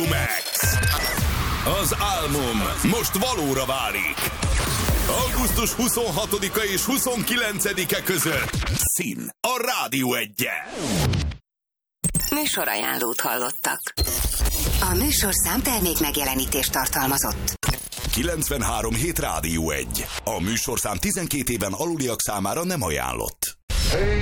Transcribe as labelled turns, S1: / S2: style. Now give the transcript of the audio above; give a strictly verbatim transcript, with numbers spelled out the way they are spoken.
S1: Max. Az álmom most valóra válik. augusztus huszonhatodika és huszonkilencedike között Szín a Rádió Egyen.
S2: Műsorajánlót hallottak. A műsorszám termék megjelenítést tartalmazott.
S1: kilencvenhárom hét Rádió Egy. A műsorszám tizenkét éven aluliak számára nem ajánlott.